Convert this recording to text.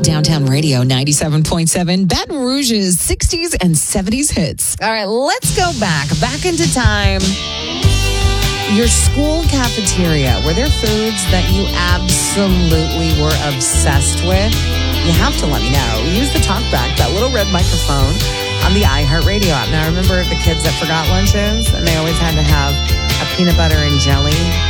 Downtown Radio 97.7, Baton Rouge's 60s and 70s hits. All right, let's go back into time. Your school cafeteria, were there foods that you absolutely were obsessed with? You have to let me know. Use the talkback, that little red microphone on the iHeartRadio app. Now, remember the kids that forgot lunches and they always had to have a peanut butter and jelly